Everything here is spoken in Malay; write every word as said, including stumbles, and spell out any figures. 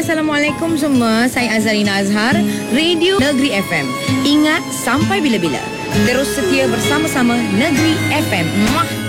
Assalamualaikum semua. Saya Azharina Azhar, Radio Negeri F M. Ingat sampai bila-bila. Terus setia bersama-sama Negeri F M. Muah.